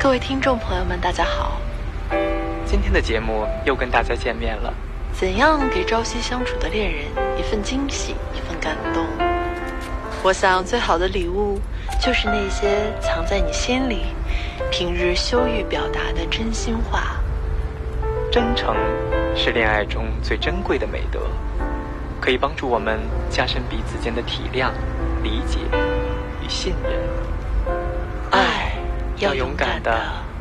各位听众朋友们，大家好。 今天的节目又跟大家见面了。 怎样给朝夕相处的恋人一份惊喜，一份感动？我想最好的礼物就是那些藏在你心里，平日羞于表达的真心话。 真诚是恋爱中最珍贵的美德，可以帮助我们加深彼此间的体谅、理解与信任。爱要勇敢的